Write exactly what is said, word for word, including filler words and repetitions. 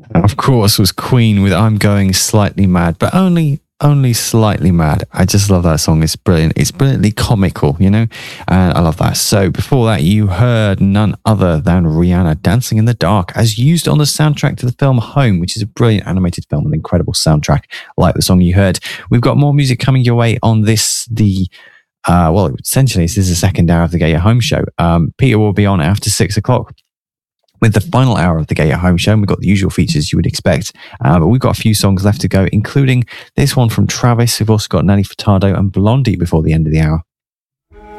Of course, was Queen with I'm Going Slightly Mad, but only only slightly mad. I just love that song. It's brilliant. It's brilliantly comical, you know, and I love that. So before that, you heard none other than Rihanna, Dancing in the Dark, as used on the soundtrack to the film Home, which is a brilliant animated film with an incredible soundtrack, like the song you heard. We've got more music coming your way on this, the uh, well, essentially this is the second hour of the Get Your Home show. Um, Peter will be on after six o'clock with the final hour of the Get Your Home show. And we've got the usual features you would expect, uh, but we've got a few songs left to go, including this one from Travis. We've also got Nelly Furtado and Blondie before the end of the hour.